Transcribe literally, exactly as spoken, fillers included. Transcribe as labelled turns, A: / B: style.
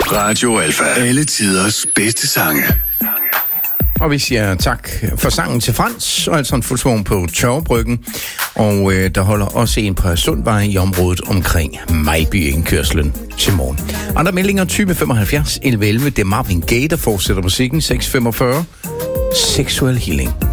A: Radio Alfa. Alle tiders bedste sange.
B: Og vi siger tak for sangen til Frans, og altså en fuldtvogn på Tørrebryggen. Og øh, der holder også en på Sundvej i området omkring Majby-indkørslen til morgen. Andre meldinger, tyve femoghalvfjerds elleve elleve. Det er Marvin Gaye, der fortsætter musikken. seks femogfyrre. Sexual Healing.